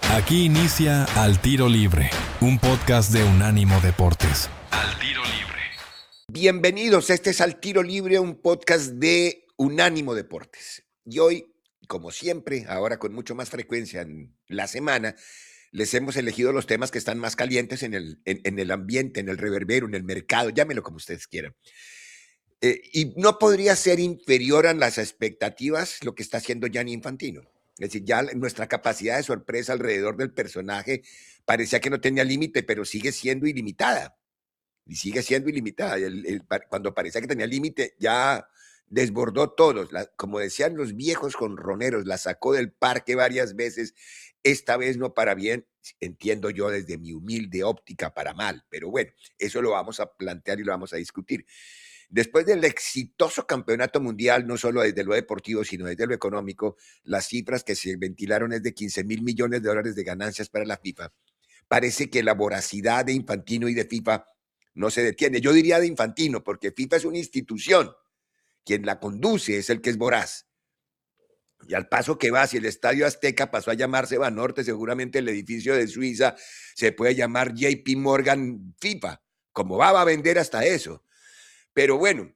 Aquí inicia Al Tiro Libre, un podcast de Unánimo Deportes. Al Tiro Libre. Bienvenidos, este es Al Tiro Libre, un podcast de Unánimo Deportes. Y hoy, como siempre, ahora con mucho más frecuencia en la semana, les hemos elegido los temas que están más calientes en el ambiente, en el reverbero, en el mercado, llámenlo como ustedes quieran. Y no podría ser inferior a las expectativas lo que está haciendo Gianni Infantino. Es decir, ya nuestra capacidad de sorpresa alrededor del personaje parecía que no tenía límite, pero sigue siendo ilimitada. Y sigue siendo ilimitada. Cuando parecía que tenía límite, ya desbordó todos. Como decían los viejos jonroneros, la sacó del parque varias veces. Esta vez no para bien, entiendo yo desde mi humilde óptica para mal. Pero bueno, eso lo vamos a plantear y lo vamos a discutir. Después del exitoso campeonato mundial, no solo desde lo deportivo, sino desde lo económico, las cifras que se ventilaron es de $15,000 millones de ganancias para la FIFA. Parece que la voracidad de Infantino y de FIFA no se detiene. Yo diría de Infantino, porque FIFA es una institución. Quien la conduce es el que es voraz. Y al paso que va, si el Estadio Azteca pasó a llamarse Banorte, seguramente el edificio de Suiza se puede llamar JP Morgan FIFA. Como va a vender hasta eso. Pero bueno,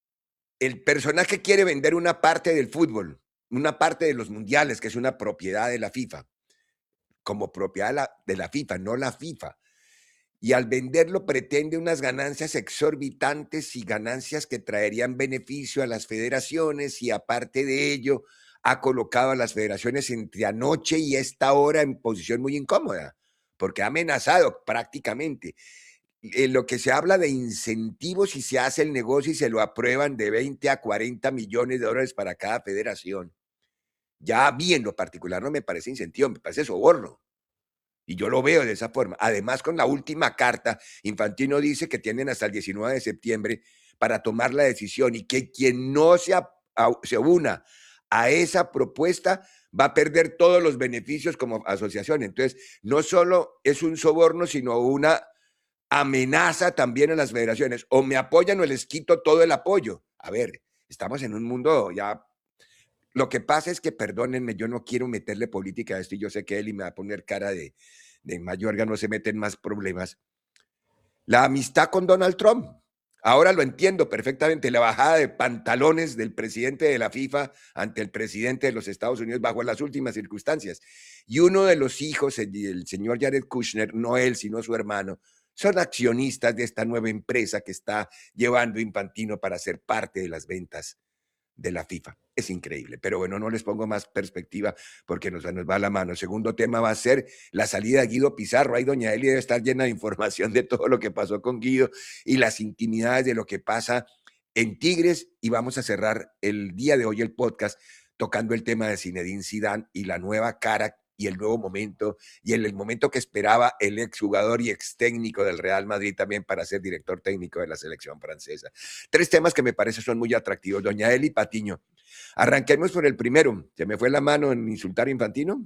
el personaje quiere vender una parte del fútbol, una parte de los mundiales, que es una propiedad de la FIFA, como propiedad de la FIFA, no la FIFA. Y al venderlo pretende unas ganancias exorbitantes y ganancias que traerían beneficio a las federaciones, y aparte de ello ha colocado a las federaciones entre anoche y esta hora en posición muy incómoda, porque ha amenazado prácticamente. Lo que se habla de incentivos si se hace el negocio y se lo aprueban de 20 a 40 millones de dólares para cada federación. Ya a mí en lo particular no me parece incentivo, me parece soborno. Y yo lo veo de esa forma. Además, con la última carta, Infantino dice que tienen hasta el 19 de septiembre para tomar la decisión y que quien no se una a esa propuesta va a perder todos los beneficios como asociación. Entonces, no solo es un soborno, sino una amenaza también a las federaciones. O me apoyan o les quito todo el apoyo. A ver, estamos en un mundo ya... Lo que pasa es que, perdónenme, yo no quiero meterle política a esto y yo sé que Eli me va a poner cara de Mayorga, no se meten más problemas. La amistad con Donald Trump. Ahora lo entiendo perfectamente, la bajada de pantalones del presidente de la FIFA ante el presidente de los Estados Unidos bajo las últimas circunstancias. Y uno de los hijos, el señor Jared Kushner, no él, sino su hermano, son accionistas de esta nueva empresa que está llevando Infantino para ser parte de las ventas de la FIFA. Es increíble, pero bueno, no les pongo más perspectiva porque nos va la mano. El segundo tema va a ser la salida de Guido Pizarro. Ahí doña Eli debe estar llena de información de todo lo que pasó con Guido y las intimidades de lo que pasa en Tigres, y vamos a cerrar el día de hoy el podcast tocando el tema de Zinedine Zidane y la nueva cara y el nuevo momento, y el momento que esperaba el exjugador y ex técnico del Real Madrid también para ser director técnico de la selección francesa. Tres temas que me parece son muy atractivos. Doña Eli Patiño, arranquemos por el primero. ¿Se me fue la mano en insultar a Infantino?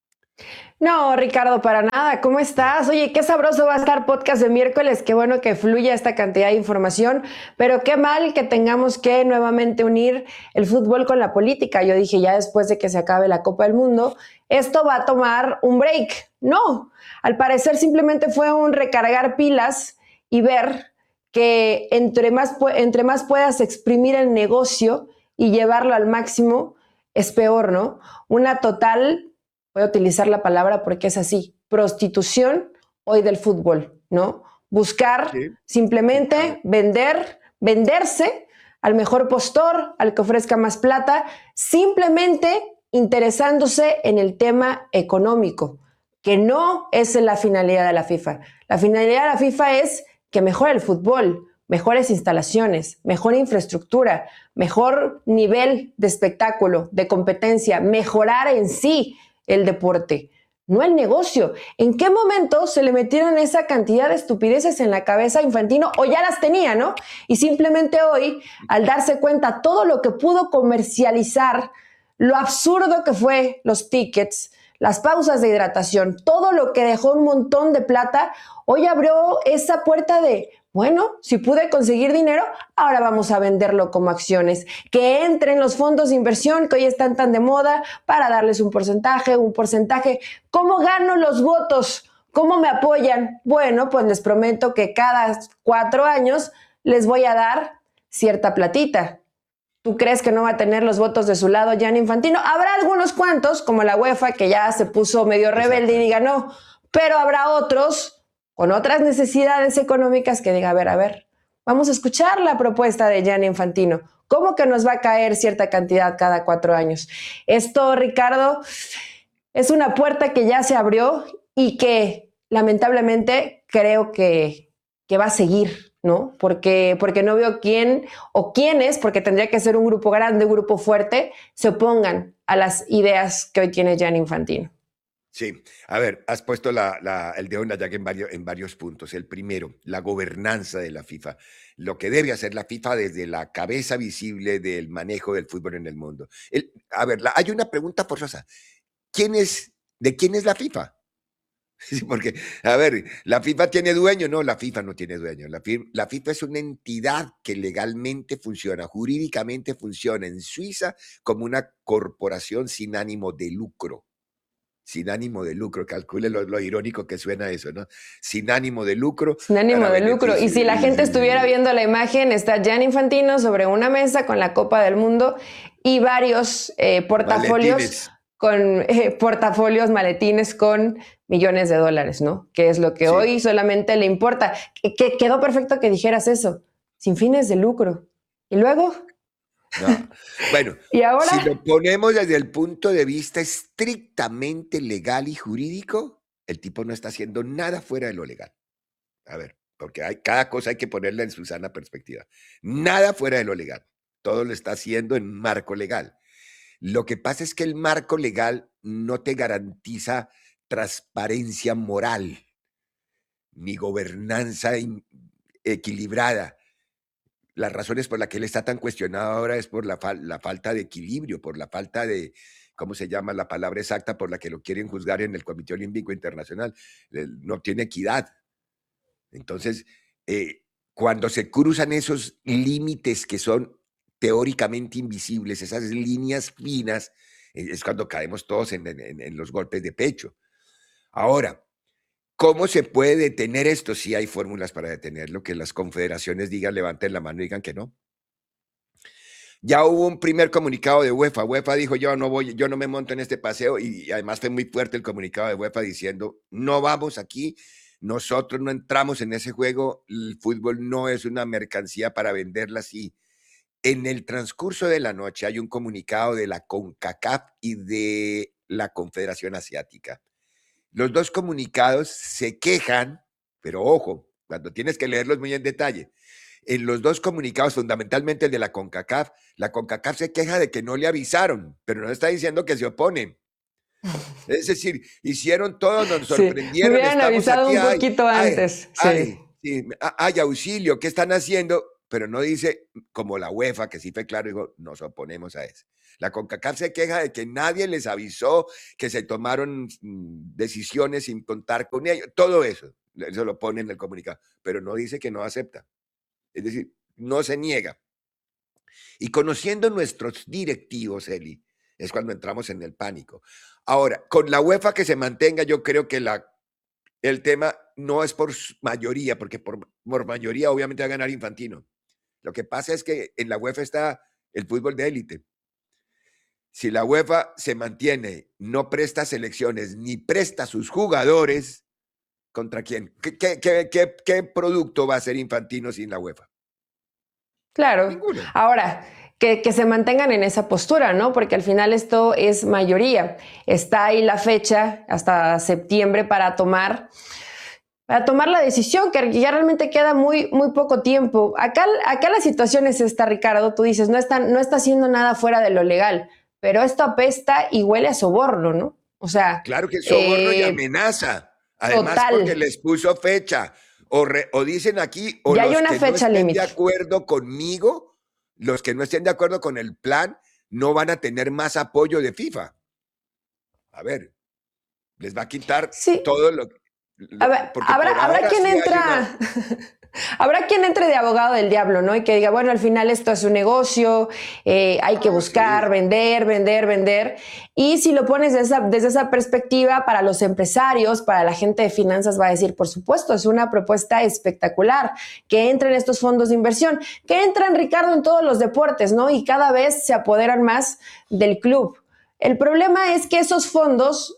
No, Ricardo, para nada. ¿Cómo estás? Oye, qué sabroso va a estar podcast de miércoles. Qué bueno que fluya esta cantidad de información, pero qué mal que tengamos que nuevamente unir el fútbol con la política. Yo dije, ya después de que se acabe la Copa del Mundo, esto va a tomar un break. No, al parecer simplemente fue un recargar pilas y ver que entre más puedas exprimir el negocio y llevarlo al máximo, es peor, ¿no? Una total... Voy a utilizar la palabra porque es así, prostitución hoy del fútbol, ¿no? Buscar simplemente venderse al mejor postor, al que ofrezca más plata, simplemente interesándose en el tema económico, que no es la finalidad de la FIFA. La finalidad de la FIFA es que mejore el fútbol, mejores instalaciones, mejor infraestructura, mejor nivel de espectáculo, de competencia, mejorar en sí el deporte, no el negocio. ¿En qué momento se le metieron esa cantidad de estupideces en la cabeza a Infantino? O ya las tenía, ¿no? Y simplemente hoy, al darse cuenta todo lo que pudo comercializar, lo absurdo que fue los tickets, las pausas de hidratación, todo lo que dejó un montón de plata, hoy abrió esa puerta de Bueno, si pude conseguir dinero, ahora vamos a venderlo como acciones. Que entren los fondos de inversión que hoy están tan de moda para darles un porcentaje, un porcentaje. ¿Cómo gano los votos? ¿Cómo me apoyan? Bueno, pues les prometo que cada 4 años les voy a dar cierta platita. ¿Tú crees que no va a tener los votos de su lado Gianni Infantino? Habrá algunos cuantos, como la UEFA, que ya se puso medio rebelde y diga no, pero habrá otros con otras necesidades económicas que diga, a ver, vamos a escuchar la propuesta de Gianni Infantino. ¿Cómo que nos va a caer cierta cantidad cada 4 años? Esto, Ricardo, es una puerta que ya se abrió y que lamentablemente creo que va a seguir, ¿no? Porque no veo quién o quiénes, porque tendría que ser un grupo grande, un grupo fuerte, se opongan a las ideas que hoy tiene Gianni Infantino. Sí, a ver, has puesto el dedo en la llaga en varios puntos. El primero, la gobernanza de la FIFA, lo que debe hacer la FIFA desde la cabeza visible del manejo del fútbol en el mundo. A ver, hay una pregunta forzosa. ¿De quién es la FIFA? Sí, porque, a ver, ¿la FIFA tiene dueño? No, la FIFA no tiene dueño. La FIFA es una entidad que legalmente funciona, jurídicamente funciona en Suiza como una corporación sin ánimo de lucro. Sin ánimo de lucro, calcule lo irónico que suena eso, ¿no? Sin ánimo de lucro. Sin ánimo de lucro. Y si la gente estuviera viendo la imagen, está Gianni Infantino sobre una mesa con la Copa del Mundo y varios portafolios. Maletines. Con portafolios, maletines con millones de dólares, ¿no? Que es lo que Sí. hoy solamente le importa. Que quedó perfecto que dijeras eso, sin fines de lucro. Y luego... No. Bueno, ¿Y ahora? si lo ponemos desde el punto de vista estrictamente legal y jurídico, el tipo no está haciendo nada fuera de lo legal. A ver, porque cada cosa hay que ponerla en su sana perspectiva. Nada fuera de lo legal. Todo lo está haciendo en marco legal. Lo que pasa es que el marco legal no te garantiza transparencia moral ni gobernanza equilibrada. Las razones por las que él está tan cuestionado ahora es por la falta de equilibrio, por la falta de, ¿cómo se llama la palabra exacta por la que lo quieren juzgar en el Comité Olímpico Internacional? No tiene equidad. Entonces, cuando se cruzan esos límites que son teóricamente invisibles, esas líneas finas, es cuando caemos todos en los golpes de pecho. Ahora, ¿cómo se puede detener esto? Sí hay fórmulas para detenerlo, que las confederaciones digan, levanten la mano y digan que no. Ya hubo un primer comunicado de UEFA. UEFA dijo, yo no me monto en este paseo, y además fue muy fuerte el comunicado de UEFA diciendo, no vamos aquí, nosotros no entramos en ese juego, el fútbol no es una mercancía para venderla así. En el transcurso de la noche hay un comunicado de la CONCACAF y de la Confederación Asiática. Los dos comunicados se quejan, pero ojo, cuando tienes que leerlos muy en detalle. En los dos comunicados, fundamentalmente el de la CONCACAF se queja de que no le avisaron, pero no está diciendo que se oponen. Es decir, hicieron todo, nos sorprendieron. Sí, me hubieran avisado aquí, un poquito antes. Ay, auxilio, ¿qué están haciendo? Pero no dice, como la UEFA, que sí fue claro, dijo, nos oponemos a eso. La CONCACAF se queja de que nadie les avisó, que se tomaron decisiones sin contar con ellos. Todo eso lo pone en el comunicado, pero no dice que no acepta. Es decir, no se niega. Y conociendo nuestros directivos, Eli, es cuando entramos en el pánico. Ahora, con la UEFA que se mantenga, yo creo que el tema no es por mayoría, porque por mayoría obviamente va a ganar Infantino. Lo que pasa es que en la UEFA está el fútbol de élite. Si la UEFA se mantiene, no presta selecciones ni presta sus jugadores, ¿contra quién? ¿Qué producto va a ser Infantino sin la UEFA? Claro. Ninguno. Ahora, que se mantengan en esa postura, ¿no? Porque al final esto es mayoría. Está ahí la fecha hasta septiembre para tomar la decisión, que ya realmente queda muy, muy poco tiempo. Acá la situación es esta, Ricardo, tú dices, no está haciendo nada fuera de lo legal, pero esto apesta y huele a soborno, ¿no? O sea... Claro que soborno y amenaza. Además, total. Porque les puso fecha. O dicen aquí, o ya los hay una que fecha no estén límite. de acuerdo conmigo, los que no estén de acuerdo con el plan, no van a tener más apoyo de FIFA. A ver, les va a quitar todo lo... A ver, habrá quien entra... Habrá quien entre de abogado del diablo, ¿no? Y que diga, bueno, al final esto es un negocio, hay que buscar, Sí. vender, vender, vender. Y si lo pones desde esa perspectiva, para los empresarios, para la gente de finanzas va a decir, por supuesto, es una propuesta espectacular, que entren estos fondos de inversión, que entran, Ricardo, en todos los deportes, ¿no? Y cada vez se apoderan más del club. El problema es que esos fondos,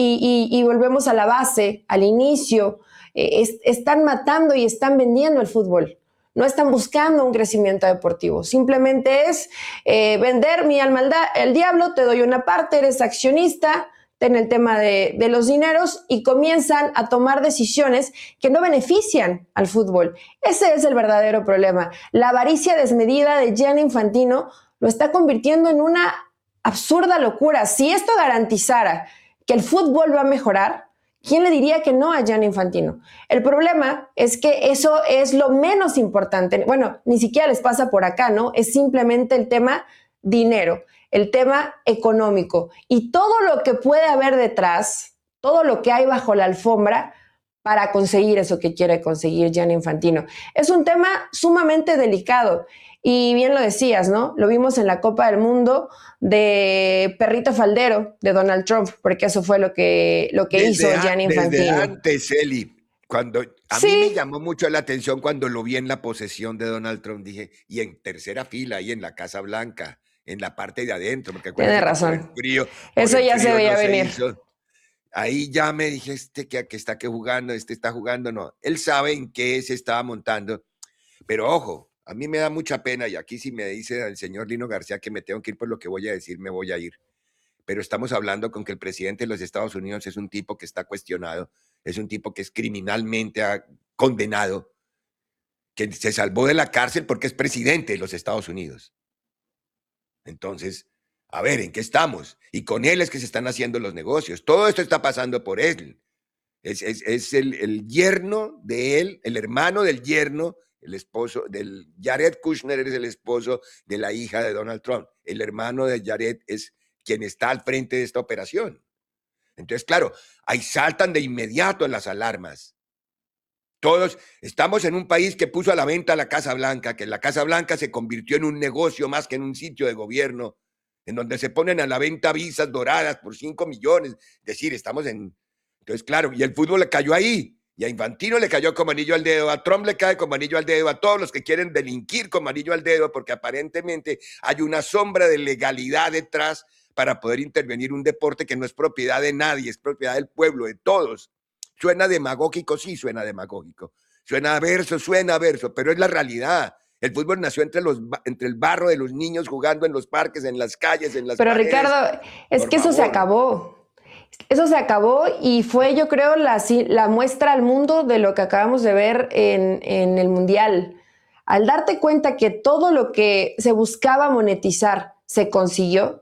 y volvemos a la base, al inicio, están matando y están vendiendo el fútbol. No están buscando un crecimiento deportivo. Simplemente es vender mi alma al diablo, te doy una parte, eres accionista, ten el tema de los dineros y comienzan a tomar decisiones que no benefician al fútbol. Ese es el verdadero problema. La avaricia desmedida de Gianni Infantino lo está convirtiendo en una absurda locura. Si esto garantizara que el fútbol va a mejorar, ¿quién le diría que no a Gianni Infantino? El problema es que eso es lo menos importante. Bueno, ni siquiera les pasa por acá, ¿no? Es simplemente el tema dinero, el tema económico y todo lo que puede haber detrás, todo lo que hay bajo la alfombra para conseguir eso que quiere conseguir Gianni Infantino. Es un tema sumamente delicado. Y bien lo decías, ¿no? Lo vimos en la Copa del Mundo de perrito faldero de Donald Trump, porque eso fue lo que hizo Gianni Desde Infantino. antes, Eli, cuando a mí me Sí, llamó mucho la atención cuando lo vi en la posesión de Donald Trump, dije, y en tercera fila, ahí en la Casa Blanca, en la parte de adentro, porque tiene acuérdese que razón. por Eso el ya se frío no veía se venir. hizo. Ahí ya me dije, que está que jugando, este está jugando, no. Él sabe en qué se estaba montando, pero ojo, a mí me da mucha pena, y aquí si me dice el señor Lino García que me tengo que ir por lo que voy a decir, me voy a ir. Pero estamos hablando con que el presidente de los Estados Unidos es un tipo que está cuestionado, es un tipo que es criminalmente condenado, que se salvó de la cárcel porque es presidente de los Estados Unidos. Entonces, a ver, ¿en qué estamos? Y con él es que se están haciendo los negocios. Todo esto está pasando por él. Es el yerno de él, el hermano del yerno, el esposo del Jared Kushner es el esposo de la hija de Donald Trump. El hermano de Jared es quien está al frente de esta operación. Entonces, claro, ahí saltan de inmediato las alarmas. Todos estamos en un país que puso a la venta la Casa Blanca, que la Casa Blanca se convirtió en un negocio más que en un sitio de gobierno, en donde se ponen a la venta visas doradas por 5 millones. Es decir, estamos en... Entonces, claro, y el fútbol le cayó ahí. Y a Infantino le cayó como anillo al dedo, a Trump le cae como anillo al dedo, a todos los que quieren delinquir como anillo al dedo, porque aparentemente hay una sombra de legalidad detrás para poder intervenir un deporte que no es propiedad de nadie, es propiedad del pueblo, de todos. Suena demagógico, sí, suena demagógico. Suena a verso, pero es la realidad. El fútbol nació entre el barro de los niños jugando en los parques, en las calles, en las Pero paredes. Ricardo, es Por que eso se favor. acabó. Eso se acabó y fue, yo creo, la muestra al mundo de lo que acabamos de ver en el Mundial. Al darte cuenta que todo lo que se buscaba monetizar se consiguió,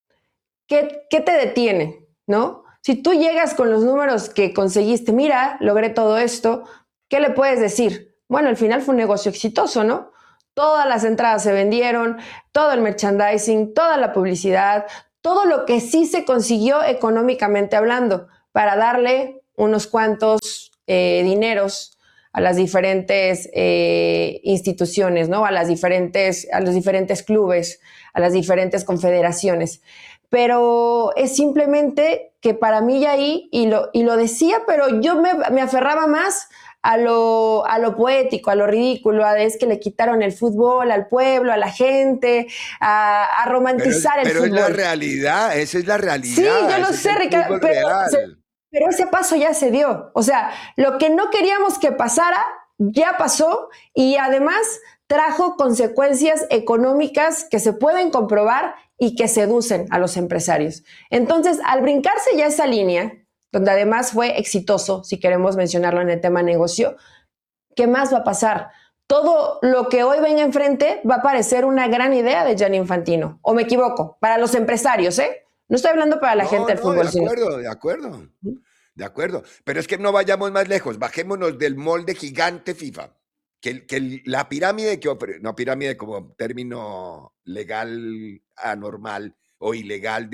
¿qué te detiene? ¿No? Si tú llegas con los números que conseguiste, mira, logré todo esto, ¿qué le puedes decir? Bueno, al final fue un negocio exitoso, ¿no? Todas las entradas se vendieron, todo el merchandising, toda la publicidad, todo lo que sí se consiguió económicamente hablando para darle unos cuantos dineros a las diferentes instituciones, ¿no? A los diferentes clubes, a las diferentes confederaciones. Pero es simplemente que para mí ya ahí, y lo decía, pero yo me aferraba más a lo poético, a lo ridículo, es que le quitaron el fútbol al pueblo, a la gente, a romantizar el Pero es la fútbol. realidad, esa es la Sí, yo realidad, lo ese es sé, el Ricardo, fútbol real. pero ese paso ya se dio. O sea, lo que no queríamos que pasara, ya pasó y además trajo consecuencias económicas que se pueden comprobar y que seducen a los empresarios. Entonces, al brincarse ya esa línea, donde además fue exitoso, si queremos mencionarlo en el tema negocio, ¿qué más va a pasar? Todo lo que hoy venga enfrente va a parecer una gran idea de Gianni Infantino. ¿O me equivoco? Para los empresarios, ¿eh? No estoy hablando para la gente No, del no, de fútbol, sino... acuerdo, de acuerdo, de acuerdo. Pero es que no vayamos más lejos, bajémonos del molde gigante FIFA. La pirámide que ofrece, no pirámide como término legal anormal o ilegal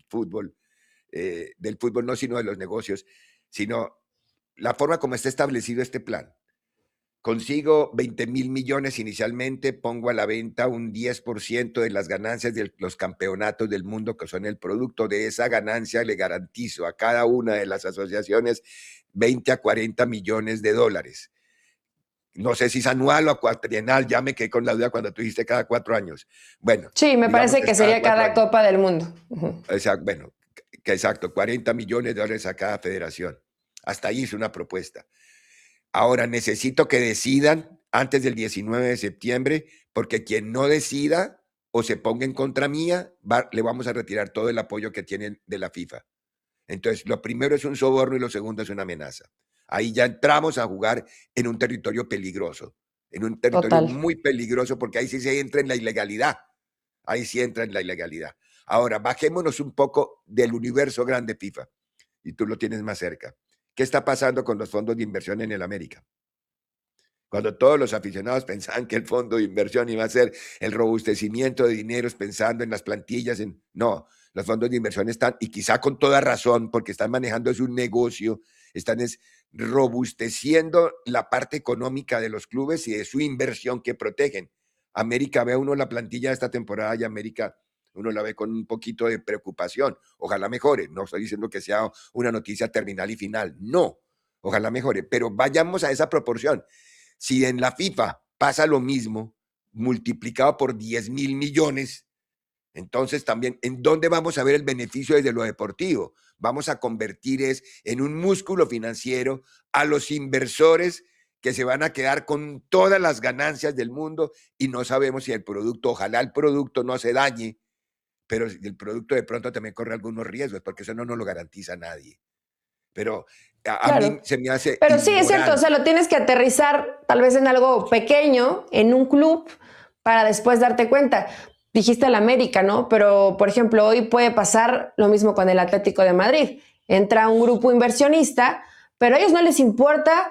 del fútbol no, sino de los negocios, sino la forma como está establecido este plan. consigo 20,000 millones inicialmente, pongo a la venta un 10% de las ganancias de los campeonatos del mundo, que son el producto de esa ganancia. Le garantizo a cada una de las asociaciones 20 a 40 millones de dólares. No sé si es anual o cuatrienal, ya me quedé con la duda cuando tú dijiste cada 4 años. Bueno, Sí, me digamos parece que es sería cada años. Copa del Mundo. Uh-huh. Exacto, bueno, exacto, 40 millones de dólares a cada federación. Hasta ahí es una propuesta. Ahora necesito que decidan antes del 19 de septiembre, porque quien no decida o se ponga en contra mía, le vamos a retirar todo el apoyo que tienen de la FIFA. Entonces, lo primero es un soborno y lo segundo es una amenaza. Ahí ya entramos a jugar en un territorio peligroso, en un territorio Total. muy peligroso, porque ahí sí se entra en la ilegalidad. Ahí sí entra en la ilegalidad. Ahora, bajémonos un poco del universo grande FIFA, y tú lo tienes más cerca. ¿Qué está pasando con los fondos de inversión en el América? Cuando todos los aficionados pensaban que el fondo de inversión iba a ser el robustecimiento de dineros pensando en las plantillas, no, los fondos de inversión están, y quizá con toda razón, porque están manejando es un negocio, están robusteciendo la parte económica de los clubes y de su inversión que protegen. América, ve uno la plantilla de esta temporada y América uno la ve con un poquito de preocupación. Ojalá mejore, no estoy diciendo que sea una noticia terminal y final, no, ojalá mejore, pero vayamos a esa proporción. Si en la FIFA pasa lo mismo, multiplicado por 10,000 millones, entonces también, ¿en dónde vamos a ver el beneficio desde lo deportivo? Vamos a convertir en un músculo financiero a los inversores que se van a quedar con todas las ganancias del mundo y no sabemos si el producto, ojalá el producto no se dañe, pero el producto de pronto también corre algunos riesgos, porque eso no nos lo garantiza nadie. Pero a mí Claro. se me hace Pero sí, es cierto, o inmoral. sea, lo tienes que aterrizar tal vez en algo pequeño, en un club, para después darte cuenta. Dijiste el América, ¿no? Pero, por ejemplo, hoy puede pasar lo mismo con el Atlético de Madrid. Entra un grupo inversionista, pero a ellos no les importa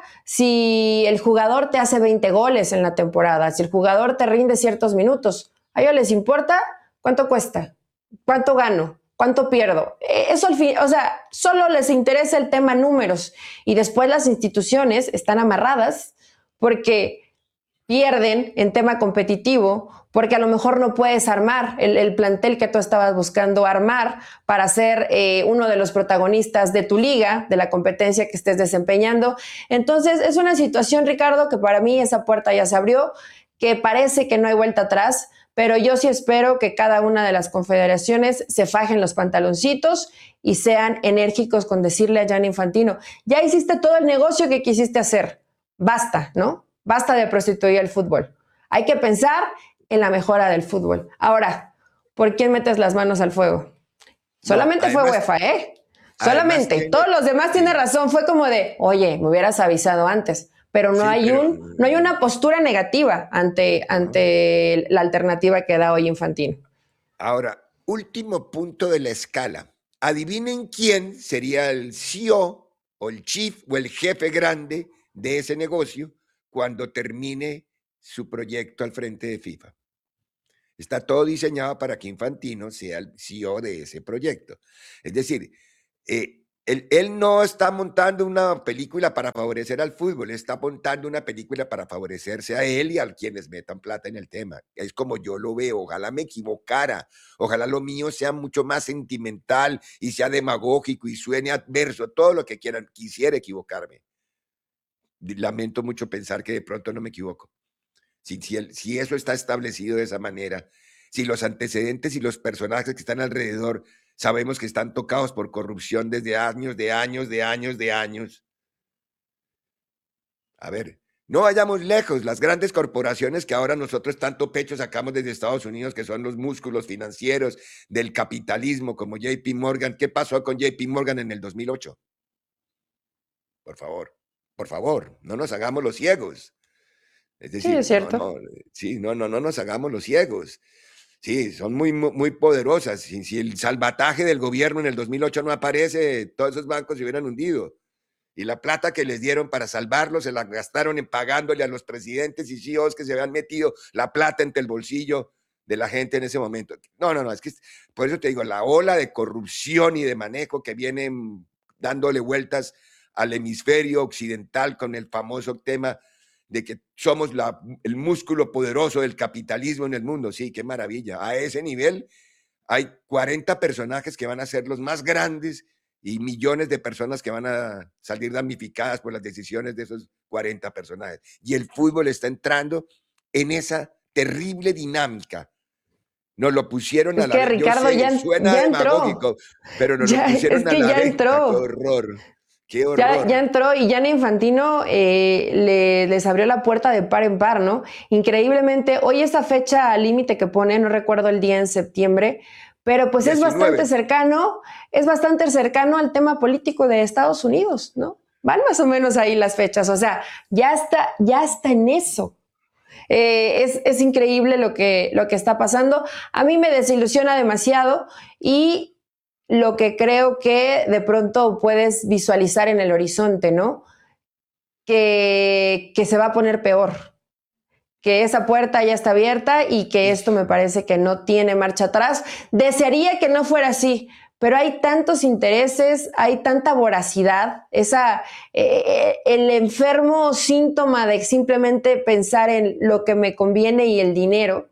si el jugador te hace 20 goles en la temporada, si el jugador te rinde ciertos minutos. A ellos les importa cuánto cuesta, cuánto gano, cuánto pierdo. Eso al fin, o sea, solo les interesa el tema números y después las instituciones están amarradas porque pierden en tema competitivo, porque a lo mejor no puedes armar el plantel que tú estabas buscando armar para ser uno de los protagonistas de tu liga, de la competencia que estés desempeñando. Entonces es una situación, Ricardo, que para mí esa puerta ya se abrió, que parece que no hay vuelta atrás, pero yo sí espero que cada una de las confederaciones se fajen los pantaloncitos y sean enérgicos con decirle a Gianni Infantino, ya hiciste todo el negocio que quisiste hacer, basta, ¿no? Basta de prostituir el fútbol. Hay que pensar en la mejora del fútbol. Ahora, ¿por quién metes las manos al fuego? No, Solamente fue además, UEFA, ¿eh? además Solamente. tiene, Todos los demás tienen sí, razón. Fue como de, oye, me hubieras avisado antes. Pero no sí, hay pero no hay una postura negativa no. ante la alternativa que da hoy Infantino. Ahora, último punto de la escala. Adivinen quién sería el CEO o el chief o el jefe grande de ese negocio cuando termine su proyecto al frente de FIFA. Está todo diseñado para que Infantino sea el CEO de ese proyecto. Es decir, él no está montando una película para favorecer al fútbol, está montando una película para favorecerse a él y a quienes metan plata en el tema. Es como yo lo veo, ojalá me equivocara, ojalá lo mío sea mucho más sentimental y sea demagógico y suene adverso, todo lo que quieran, quisiera equivocarme. Lamento mucho pensar que de pronto no me equivoco. Si eso está establecido de esa manera, si los antecedentes y los personajes que están alrededor sabemos que están tocados por corrupción desde años, de años, de años, de años. A ver, no vayamos lejos, las grandes corporaciones que ahora nosotros tanto pecho sacamos desde Estados Unidos, que son los músculos financieros del capitalismo, como JP Morgan. ¿Qué pasó con JP Morgan en el 2008? Por favor, no nos hagamos los ciegos. Es Sí, decir, es cierto. no nos hagamos los ciegos. Sí, son muy poderosas. Si el salvataje del gobierno en el 2008 no aparece, todos esos bancos se hubieran hundido. Y la plata que les dieron para salvarlos se la gastaron en pagándole a los presidentes y CEOs que se habían metido la plata entre el bolsillo de la gente en ese momento. No, es que por eso te digo, la ola de corrupción y de manejo que vienen dándole vueltas al hemisferio occidental con el famoso tema de que somos el músculo poderoso del capitalismo en el mundo. Sí, qué maravilla. A ese nivel hay 40 personajes que van a ser los más grandes y millones de personas que van a salir damnificadas por las decisiones de esos 40 personajes. Y el fútbol está entrando en esa terrible dinámica. Nos lo pusieron Es a la que venta. Yo Ricardo sé, suena ya demagógico, pero nos lo es pusieron a que la ya venta. Qué entró. horror. Qué Ya horror. entró y Gianni Infantino les abrió la puerta de par en par, ¿no? Increíblemente, hoy esta fecha límite que pone, no recuerdo el día en septiembre, pero pues 19. es bastante cercano al tema político de Estados Unidos, ¿no? Van más o menos ahí las fechas, o sea, ya está en eso. Es increíble lo que está pasando. A mí me desilusiona demasiado y lo que creo que de pronto puedes visualizar en el horizonte, ¿no? Que se va a poner peor, que esa puerta ya está abierta y que esto me parece que no tiene marcha atrás. Desearía que no fuera así, pero hay tantos intereses, hay tanta voracidad, el enfermo síntoma de simplemente pensar en lo que me conviene y el dinero,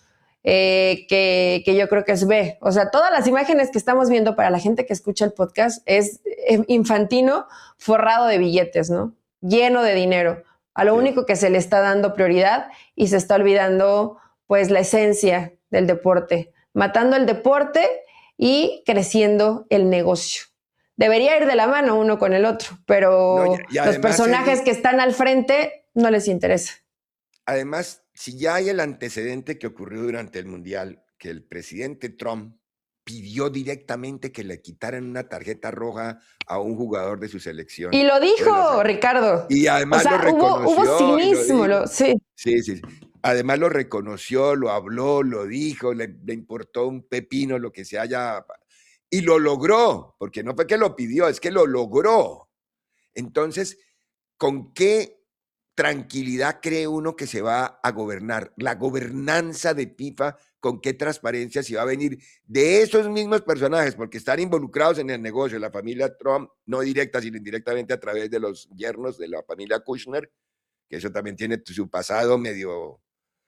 que yo creo que es B. O sea, todas las imágenes que estamos viendo para la gente que escucha el podcast es Infantino forrado de billetes, ¿no? Lleno de dinero. A lo único que se le está dando prioridad y se está olvidando, pues, la esencia del deporte. Matando el deporte y creciendo el negocio. Debería ir de la mano uno con el otro, pero No, y los personajes que están al frente no les interesa. Además, si ya hay el antecedente que ocurrió durante el Mundial, que el presidente Trump pidió directamente que le quitaran una tarjeta roja a un jugador de su selección. Y lo dijo, Ricardo. Y además lo reconoció. Hubo cinismo, sí. Sí. Además lo reconoció, lo habló, lo dijo, le importó un pepino lo que se haya... Y lo logró, porque no fue que lo pidió, es que lo logró. Entonces, ¿con qué tranquilidad cree uno que se va a gobernar? La gobernanza de FIFA, ¿con qué transparencia se va a venir de esos mismos personajes? Porque están involucrados en el negocio, la familia Trump, no directa, sino indirectamente a través de los yernos de la familia Kushner, que eso también tiene su pasado medio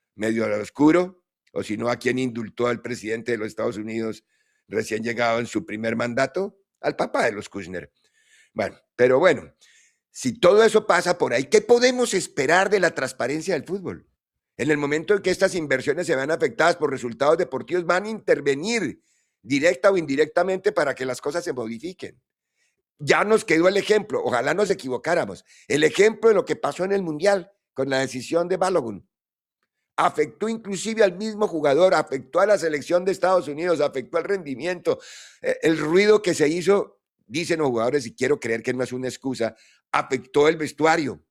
oscuro, o si no, a quien indultó al presidente de los Estados Unidos recién llegado en su primer mandato, al papá de los Kushner. Bueno, pero bueno, si todo eso pasa por ahí, ¿qué podemos esperar de la transparencia del fútbol? En el momento en que estas inversiones se vean afectadas por resultados deportivos, van a intervenir directa o indirectamente para que las cosas se modifiquen. Ya nos quedó el ejemplo, ojalá nos equivocáramos, el ejemplo de lo que pasó en el Mundial con la decisión de Balogun. Afectó inclusive al mismo jugador, afectó a la selección de Estados Unidos, afectó al rendimiento, el ruido que se hizo, dicen los jugadores, y quiero creer que no es una excusa, afectó el vestuario.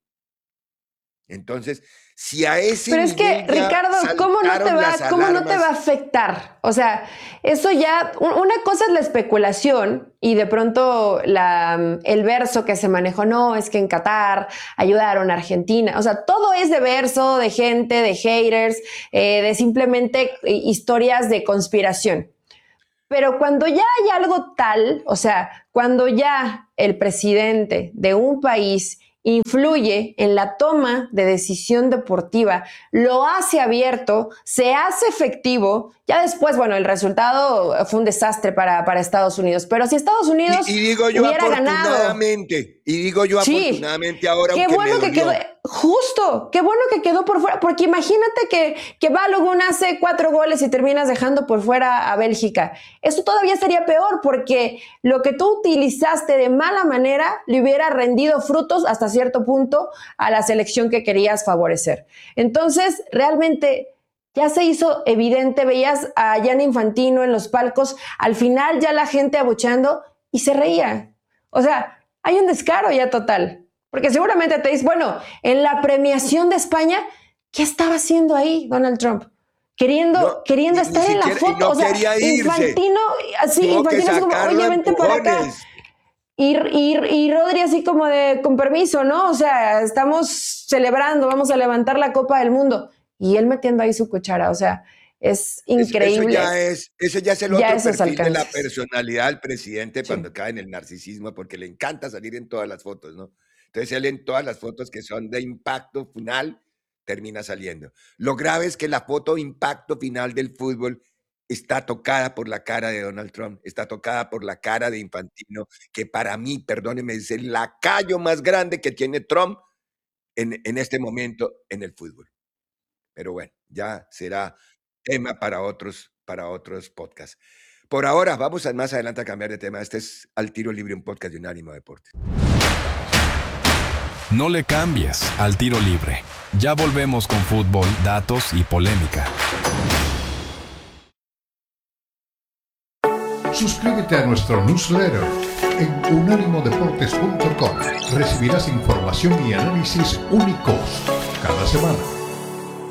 Entonces, si a ese Pero es que, Ricardo, ¿cómo no te va a afectar? O sea, eso ya, una cosa es la especulación y de pronto el verso que se manejó, no, es que en Qatar ayudaron a Argentina. O sea, todo es de verso, de gente, de haters, de simplemente historias de conspiración. Pero cuando ya hay algo tal, o sea, cuando ya el presidente de un país influye en la toma de decisión deportiva, lo hace abierto, se hace efectivo, ya después, bueno, el resultado fue un desastre para Estados Unidos, pero si Estados Unidos hubiera ganado... Y digo yo afortunadamente ahora, qué bueno que quedó, justo, qué bueno que quedó por fuera, porque imagínate que Balogun hace 4 goles y terminas dejando por fuera a Bélgica. Eso todavía sería peor, porque lo que tú utilizaste de mala manera le hubiera rendido frutos hasta cierto punto a la selección que querías favorecer. Entonces, realmente ya se hizo evidente, veías a Gianni Infantino en los palcos, al final ya la gente abucheando y se reía. O sea, hay un descaro ya total. Porque seguramente te dices, bueno, en la premiación de España, ¿qué estaba haciendo ahí Donald Trump? Queriendo estar en la foto. No, o sea, quería irse. Infantino así como, oye, vente por acá. Y Rodri así como de, con permiso, ¿no? O sea, estamos celebrando, vamos a levantar la Copa del Mundo. Y él metiendo ahí su cuchara, o sea, es increíble. Eso ya es el otro perfil de la personalidad del presidente cuando cae en el narcisismo, porque le encanta salir en todas las fotos, ¿no? Entonces salen todas las fotos que son de impacto final, termina saliendo. Lo grave es que la foto impacto final del fútbol está tocada por la cara de Donald Trump, está tocada por la cara de Infantino, que para mí, perdóneme, es el lacayo más grande que tiene Trump en este momento en el fútbol. Pero bueno, ya será tema para otros podcasts. Por ahora, vamos más adelante a cambiar de tema. Este es Al Tiro Libre, un podcast de Unánimo Deportes. No le cambies Al Tiro Libre. Ya volvemos con fútbol, datos y polémica. Suscríbete a nuestro newsletter en unánimodeportes.com. Recibirás información y análisis únicos cada semana.